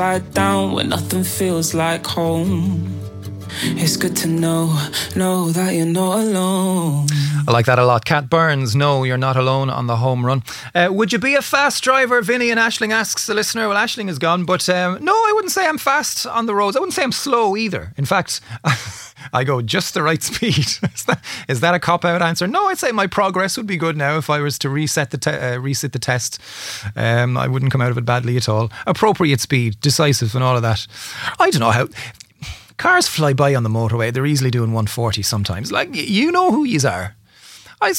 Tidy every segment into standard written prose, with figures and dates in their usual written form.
Right down when nothing feels like home. It's good to know that you're not alone. I like that a lot. Cat Burns, no, you're not alone on the home run. Would you be a fast driver? Vinny in Ashling asks the listener. Well, Ashling is gone, but no, I wouldn't say I'm fast on the roads. I wouldn't say I'm slow either. In fact, I go just the right speed. Is that a cop-out answer? No, I'd say my progress would be good now if I was to reset the test. I wouldn't come out of it badly at all. Appropriate speed, decisive and all of that. I don't know how... Cars fly by on the motorway. They're easily doing 140 sometimes. Like, you know who yous are. How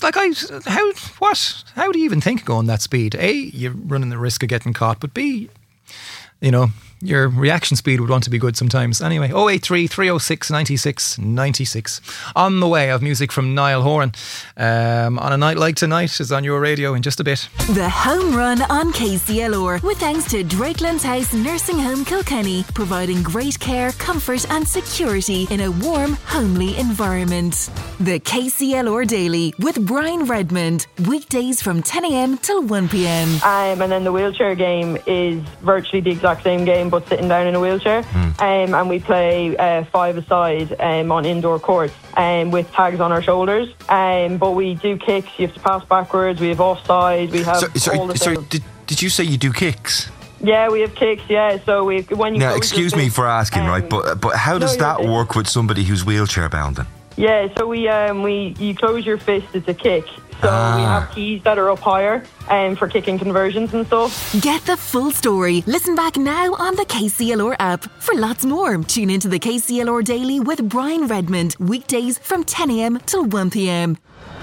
do you even think of going that speed? A, you're running the risk of getting caught, but B, your reaction speed would want to be good sometimes. Anyway, 083 306 96 96. On the way of music from Niall Horan. On a night like tonight is on your radio in just a bit. The Home Run on KCLR, with thanks to Drakelands House Nursing Home Kilkenny, providing great care, comfort and security in a warm, homely environment. The KCLR Daily with Brian Redmond, weekdays from 10 a.m. till 1 p.m. And then the wheelchair game is virtually the exact same game, but sitting down in a wheelchair. And we play 5-a-side on indoor courts with tags on our shoulders. But we do kicks. You have to pass backwards. We have offside. We have Sorry, did you say you do kicks? Yeah, we have kicks. Yeah, so when you now, excuse me for asking, right? But how does that work with somebody who's wheelchair bound then? Yeah, so you close your fist. It's a kick. So we have keys that are up higher for kicking conversions and stuff. Get the full story. Listen back now on the KCLR app. For lots more, tune into the KCLR Daily with Brian Redmond, weekdays from 10 a.m. till 1 p.m.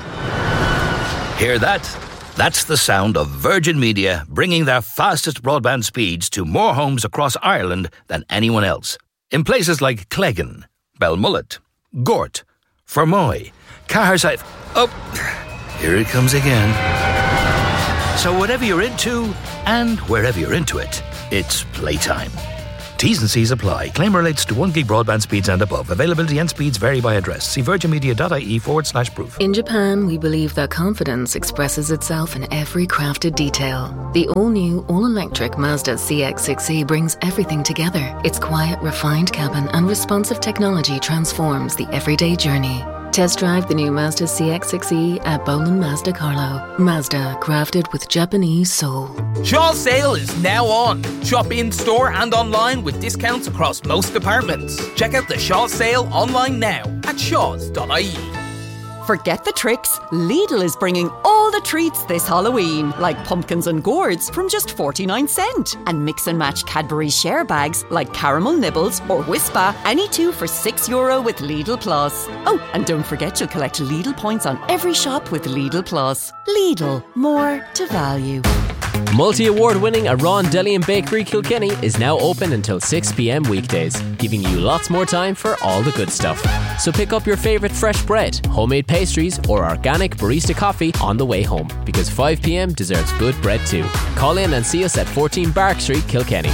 Hear that? That's the sound of Virgin Media bringing their fastest broadband speeds to more homes across Ireland than anyone else. In places like Cleggan, Belmullet, Gort, Fermoy, Caherside... Oh... Here it comes again. So whatever you're into, and wherever you're into it, it's playtime. T's and C's apply. Claim relates to 1 gig broadband speeds and above. Availability and speeds vary by address. See virginmedia.ie/proof. In Japan, we believe that confidence expresses itself in every crafted detail. The all-new, all-electric Mazda CX-6E brings everything together. Its quiet, refined cabin and responsive technology transforms the everyday journey. Test drive the new Mazda CX-6E at Bolan Mazda Carlo. Mazda, crafted with Japanese soul. Shaw's sale is now on. Shop in store and online with discounts across most departments. Check out the Shaw's sale online now at shaws.ie. Forget the tricks. Lidl is bringing all the treats this Halloween, like pumpkins and gourds from just 49¢. And mix and match Cadbury share bags like caramel nibbles or Whispa, any two for €6 with Lidl Plus. Oh, and don't forget you'll collect Lidl points on every shop with Lidl Plus. Lidl, more to value. Multi-award-winning Aran Deli and Bakery Kilkenny is now open until 6 p.m. weekdays, giving you lots more time for all the good stuff. So pick up your favourite fresh bread, homemade pastries or organic barista coffee on the way home, because 5 p.m. deserves good bread too. Call in and see us at 14 Bark Street, Kilkenny.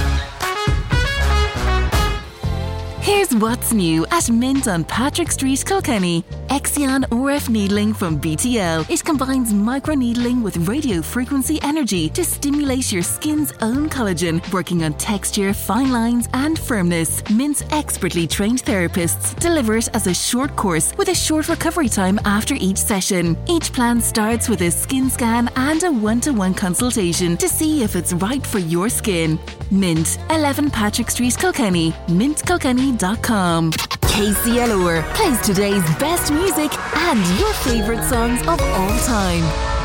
Here's what's new at Mint on Patrick Street, Kilkenny. Exion RF needling from BTL. It combines microneedling with radio frequency energy to stimulate your skin's own collagen, working on texture, fine lines and firmness. Mint's expertly trained therapists deliver it as a short course with a short recovery time after each session. Each plan starts with a skin scan and a one-to-one consultation to see if it's right for your skin. Mint, 11 Patrick Street, Kilkenny. mintkilkenny.com. KCLR plays today's best music and your favourite songs of all time.